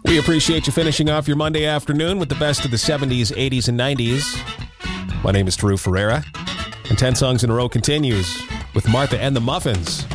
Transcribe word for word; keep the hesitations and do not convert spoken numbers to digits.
We appreciate you finishing off your Monday afternoon with the best of the seventies, eighties, and nineties. My name is Drew Ferreira, and ten Songs in a Row continues with Martha and the Muffins.